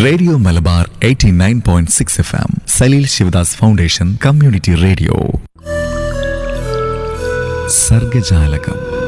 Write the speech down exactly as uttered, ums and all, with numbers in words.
Radio Malabar eighty nine point six F M Saleel Sivadas foundation community radio. സർഗജാലകം.